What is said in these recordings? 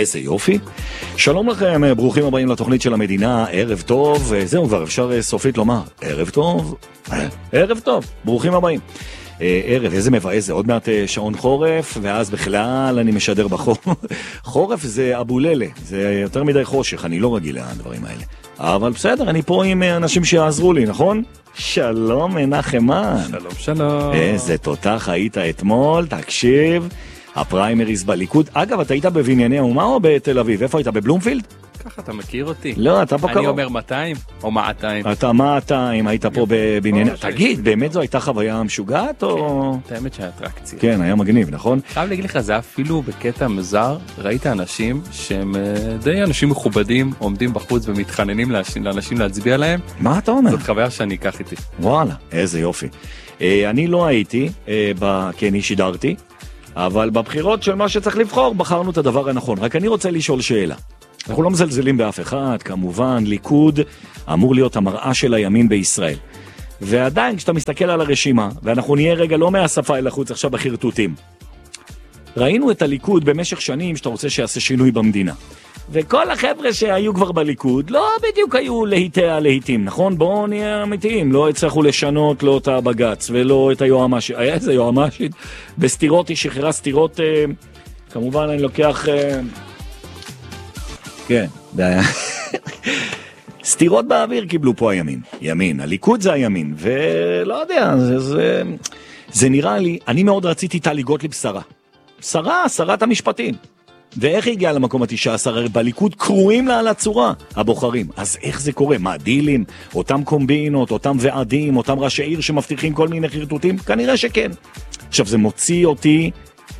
איזה יופי. שלום לכם, ברוכים הבאים לתוכנית של המדינה, ערב טוב, זהו כבר אפשר סופית לומר, ערב טוב, ערב טוב, ברוכים הבאים. ערב, איזה מבאס, זה עוד מעט שעון חורף, ואז בכלל אני משדר בחורף. חורף זה אבוללה, זה יותר מדי חושך, אני לא רגיל לדברים האלה. אבל בסדר, אני פה עם אנשים שיעזרו לי, נכון? שלום מנחמן. שלום שלום. איזה תותח היית אתמול, תקשיב, הפריימריז בליכוד. אגב, אתה היית בבנייני האומה או בתל אביב? איפה היית? בבלומפילד? ככה אתה מכיר אותי. לא, אתה פה קרוב. אני אומר 200 או 200. אתה 200, היית פה בבנייני... תגיד, באמת זו הייתה חוויה משוגעת או... כן, האמת שהאטרקציה. כן, היה מגניב, נכון? חייב להגיד לך, זה אפילו בקטע מוזר, ראית אנשים שהם די אנשים מכובדים, עומדים בחוץ ומתחננים לאנשים להצביע להם. מה אתה אומר? זאת חוויה שאני אקח איתי. וואלה, איזה יופי. אני לא הייתי, כי אני שידרתי, אבל בבחירות של מה שצריך לבחור, בחרנו את הדבר הנכון. רק אני רוצה לשאול שאלה. אנחנו לא מזלזלים באף אחד, כמובן, ליכוד אמור להיות המראה של הימין בישראל. ועדיין, כשאתה מסתכל על הרשימה, ואנחנו נהיה רגע לא מהשפה אל החוץ, עכשיו בחרטוטים. ראינו את הליכוד במשך שנים שאתה רוצה שיעשה שינוי במדינה. וכל החבר'ה שהיו כבר בליכוד, לא בדיוק היו להיטים, נכון? בואו נהיה אמיתיים, לא הצליחו לשנות לא את הבגץ, ולא את היועמ"שית. היה איזה יועמ"שית, בסתירות, היא שחררה סתירות, כמובן אני לוקח... כן, בעיה. סתירות באוויר קיבלו פה הימין. ימין, הליכוד זה הימין, ולא יודע, זה נראה לי, אני מאוד רציתי טלי גוטליב שרת המשפטים. ואיך היא הגיעה למקום ה-19? בליכוד קרואים לה על הצורה, הבוחרים. אז איך זה קורה? מה, דילים? אותם קומבינות, אותם ועדים, אותם ראשי עיר שמבטיחים כל מיני חרטוטים? כנראה שכן. עכשיו, זה מוציא אותי,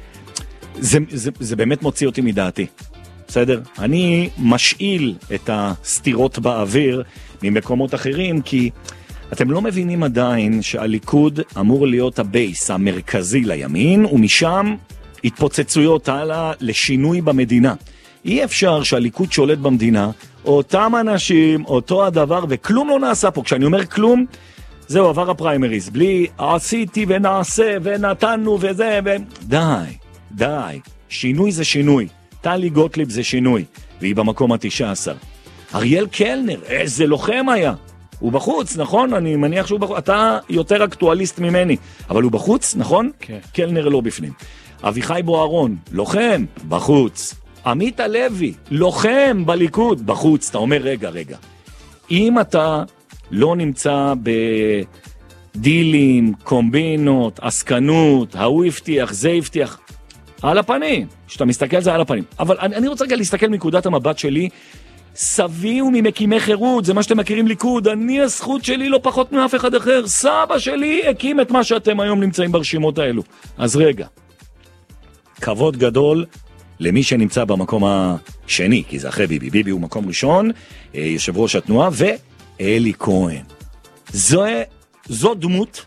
זה באמת מוציא אותי מדעתי. בסדר? אני משאיל את הסתירות באוויר ממקומות אחרים, כי אתם לא מבינים עדיין שהליכוד אמור להיות הבייס המרכזי לימין, ומשם התפוצצויות הלאה לשינוי במדינה. אי אפשר שהליכוד שולט במדינה, אותם אנשים, אותו הדבר, וכלום לא נעשה פה. כשאני אומר כלום, זהו, עבר הפריימריז. בלי עשיתי ונעשה ונתנו וזה, די. שינוי זה שינוי. טלי גוטליב זה שינוי, והיא במקום ה-19. אריאל קלנר, איזה לוחם היה. הוא בחוץ, נכון? אני מניח שהוא בחוץ. אתה יותר אקטואליסט ממני, אבל הוא בחוץ, נכון? כן. קלנר לא בפנים. אביחי בוארון, לוחם, בחוץ. עמית הלוי, לוחם בליכוד, בחוץ. אתה אומר, רגע. אם אתה לא נמצא בדילים, קומבינות, עסקנות, ההוא הבטיח, זה הבטיח, על הפנים, שאתה מסתכל על זה על הפנים. אבל אני רוצה רגע להסתכל מנקודת המבט שלי, סבי וממקימי חירות, זה מה שאתם מכירים ליכוד, אני הזכות שלי לא פחות מאף אחד אחר, סבא שלי הקים את מה שאתם היום נמצאים ברשימות האלו. אז רגע, כבוד גדול למי שנמצא במקום השני, כי זה אחרי ביבי הוא מקום ראשון, יושב ראש התנועה, ואלי כהן. זו דמות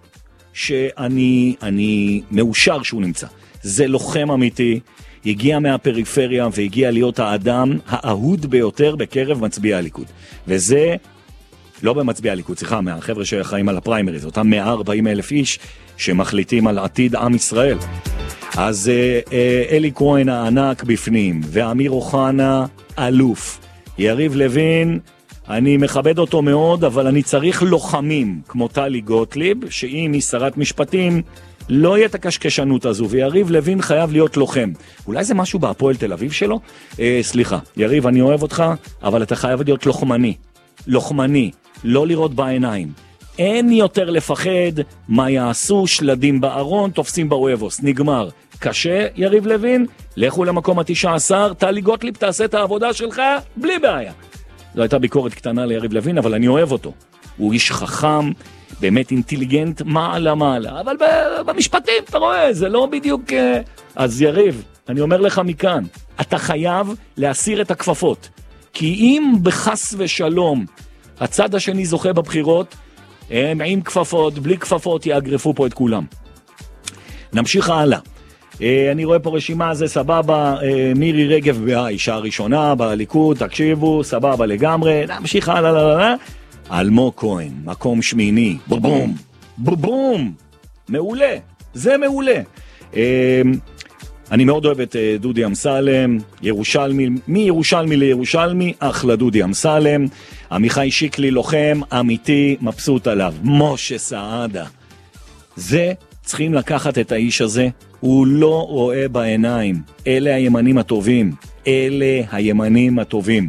שאני מאושר שהוא נמצא. זה לוחם אמיתי, הגיע מהפריפריה והגיע להיות האדם האהוד ביותר בקרב מצביעי הליכוד. וזה לא במצביעי הליכוד, מהחבר'ה שחיים על הפריימריז, אותם 140,000 איש שמחליטים על עתיד עם ישראל. אז אלי כהן הענק בפנים, ואמיר אוחנה אלוף. יריב לוין, אני מכבד אותו מאוד, אבל אני צריך לוחמים כמו טלי גוטליב, שאם היא שרת משפטים, לא יהיה את הקשקשנות הזו, ויריב לוין חייב להיות לוחם. אולי זה משהו בהפועל תל אביב שלו? סליחה, יריב, אני אוהב אותך, אבל אתה חייב להיות לוחמני, לא לראות בעיניים. אין יותר לפחד מה יעשו, שלדים בארון, תופסים באוהבוס, נגמר. קשה, יריב לוין, לכו למקום ה-19, טלי גוטליב תעשה את העבודה שלך, בלי בעיה. זו הייתה ביקורת קטנה ליריב לוין, אבל אני אוהב אותו. הוא איש חכם, באמת אינטליגנט, מעלה, אבל במשפטים, אתה רואה, זה לא בדיוק... אז יריב, אני אומר לך מכאן, אתה חייב להסיר את הכפפות, כי אם בחס ושלום הצד השני זוכה בבחירות, הם עם כפפות, בלי כפפות, יאגרפו פה את כולם. נמשיך הלאה. אני רואה פה רשימה, זה סבבה, מירי רגב האישה הראשונה בליכוד, תקשיבו, סבבה לגמרי, נמשיך הלאה, אלמוג כהן, מקום שמיני, בום, מעולה, זה מעולה. אני מאוד אוהב את דודי אמסלם, ירושלמי, מירושלמי לירושלמי, אחלה דודי אמסלם, עמיחי שיקלי לוחם, אמיתי, מבסוט עליו, משה סעדה. זה צריכים לקחת את האיש הזה, הוא לא רואה בעיניים, אלה הימנים הטובים, אלה הימנים הטובים.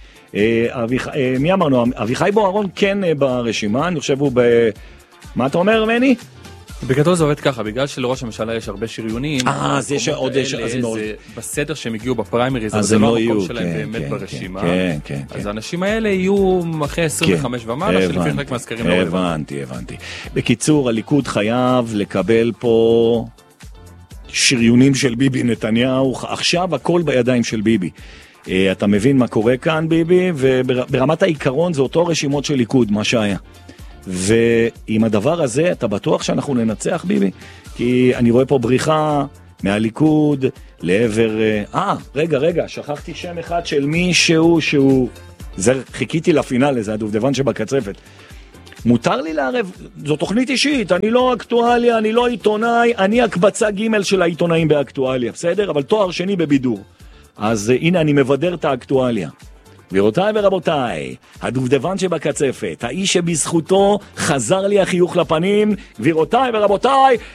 מי אמרנו? אביחי בוארון כן ברשימה, אני חושב הוא מה אתה אומר מני? בגדול זה עובד ככה, בגלל שלראש הממשלה יש הרבה שריונים, אז יש עוד בסדר שהם הגיעו בפריימריז, אז זה לא המקום שלהם באמת ברשימה, אז האנשים האלה יהיו אחרי 25 ומעלה, שלפי חלק מהזכרים לא רלוונטי. הבנתי. בקיצור, הליכוד חייב לקבל פה שריונים של ביבי נתניהו, עכשיו הכל בידיים של ביבי. אתה מבין מה קורה כאן ביבי, וברמת העיקרון זה אותו רשימות של ליכוד, מה שהיה. ועם הדבר הזה אתה בטוח שאנחנו ננצח ביבי? כי אני רואה פה בריחה מהליכוד לעבר... רגע, שכחתי שם אחד של מישהו שהוא... חיכיתי לפינאל, זה הדובדבן שבקצפת. מותר לי לערב, זו תוכנית אישית, אני לא אקטואליה, אני לא עיתונאי, אני הקבצה ג' של העיתונאים באקטואליה, בסדר? אבל תואר שני בבידור. אז הנה אני מבדר את האקטואליה. גבירותיי ורבותיי, הדובדבן שבקצפת, האיש שבזכותו חזר לי החיוך לפנים, גבירותיי ורבותיי,